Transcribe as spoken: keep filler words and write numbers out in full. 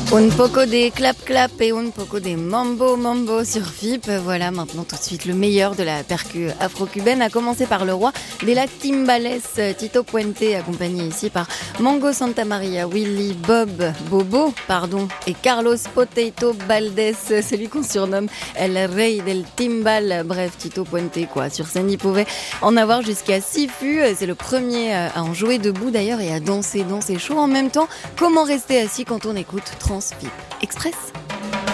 Un poco de clap clap et un poco de mambo mambo sur F I P. Voilà maintenant tout de suite le meilleur de la percu afro-cubaine, à commencer par le roi des la timbales, Tito Puente, accompagné ici par Mongo Santamaria, Willy, Bob, Bobo, pardon, et Carlos Potato Valdés, celui qu'on surnomme El Rey del Timbal. Bref, Tito Puente quoi. Sur scène, il pouvait en avoir jusqu'à six fûts. C'est le premier à en jouer debout d'ailleurs et à danser dans ses shows en même temps. Comment rester assis quand on écoute Trans F I P Express?